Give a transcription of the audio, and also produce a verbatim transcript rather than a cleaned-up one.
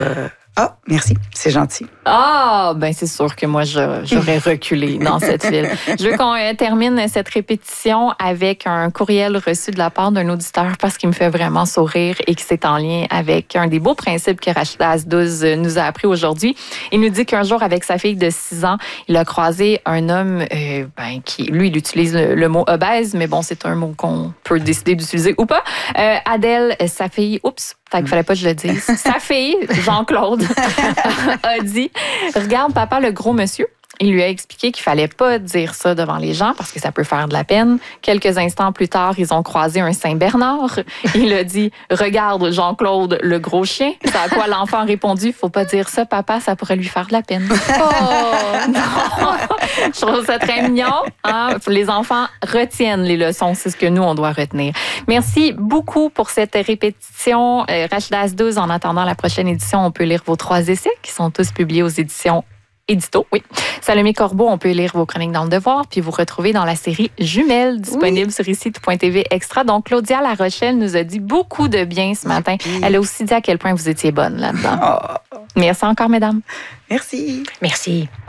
Euh, ah, merci, c'est gentil. Ah, ben c'est sûr que moi, je, j'aurais reculé dans cette file. Je veux qu'on euh, termine cette répétition avec un courriel reçu de la part d'un auditeur parce qu'il me fait vraiment sourire et que c'est en lien avec un des beaux principes que Rachida Azdouz nous a appris aujourd'hui. Il nous dit qu'un jour, avec sa fille de six ans, il a croisé un homme euh, ben, qui, lui, il utilise le, le mot obèse, mais bon, c'est un mot qu'on peut décider d'utiliser ou pas. Euh, Adèle, sa fille, oups, fait qu'il fallait pas que je le dise. Sa fille, Jean-Claude, a dit « Regarde, papa, le gros monsieur. » Il lui a expliqué qu'il fallait pas dire ça devant les gens parce que ça peut faire de la peine. Quelques instants plus tard, ils ont croisé un Saint-Bernard. Il a dit « Regarde, Jean-Claude, le gros chien. » C'est à quoi l'enfant a répondu « Faut pas dire ça, papa, ça pourrait lui faire de la peine. » Oh, non. Je trouve ça très mignon. Hein? Les enfants retiennent les leçons. C'est ce que nous, on doit retenir. Merci beaucoup pour cette répétition. Euh, Rachida Azdouz, en attendant la prochaine édition, on peut lire vos trois essais qui sont tous publiés aux éditions Édito, oui. Salomé Corbeau, on peut lire vos chroniques dans Le Devoir, puis vous retrouver dans la série Jumelles, disponible oui. sur ici tout point t v Extra. Donc, Claudia La Rochelle nous a dit beaucoup de bien ce matin. Elle a aussi dit à quel point vous étiez bonne là-dedans. Oh. Merci encore, mesdames. Merci. Merci.